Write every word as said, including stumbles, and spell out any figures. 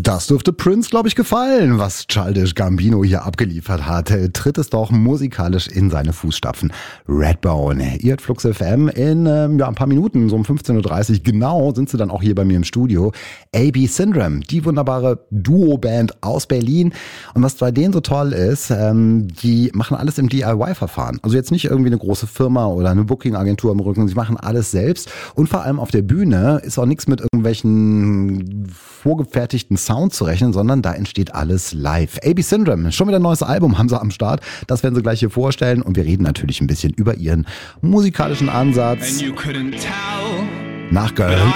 Das dürfte Prince, glaube ich, gefallen, was Childish Gambino hier abgeliefert hat. Tritt es doch musikalisch in seine Fußstapfen. Redbone, ihr hört Flux F M in ähm, ja, ein paar Minuten, so um fünfzehn Uhr dreißig genau, sind sie dann auch hier bei mir im Studio. A B Syndrome, die wunderbare Duo-Band aus Berlin. Und was bei denen so toll ist, ähm, die machen alles im D I Y-Verfahren. Also jetzt nicht irgendwie eine große Firma oder eine Booking-Agentur im Rücken, sie machen alles selbst. Und vor allem auf der Bühne ist auch nichts mit irgendwelchen vorgefertigten Sound zu rechnen, sondern da entsteht alles live. A B Syndrome, schon wieder ein neues Album haben sie am Start. Das werden sie gleich hier vorstellen und wir reden natürlich ein bisschen über ihren musikalischen Ansatz. Nach Girl